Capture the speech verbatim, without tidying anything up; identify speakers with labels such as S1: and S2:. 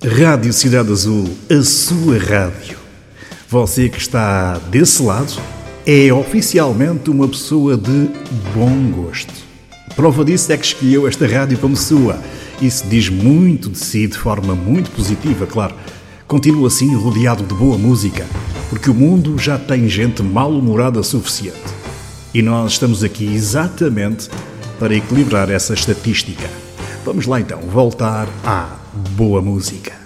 S1: Rádio Cidade Azul, a sua rádio. Você que está desse lado é oficialmente uma pessoa de bom gosto. Prova disso é que escolheu esta rádio como sua. Isso diz muito de si, de forma muito positiva, claro. Continua assim rodeado de boa música, porque o mundo já tem gente mal-humorada suficiente. E nós estamos aqui exatamente para equilibrar essa estatística. Vamos lá então voltar à boa música.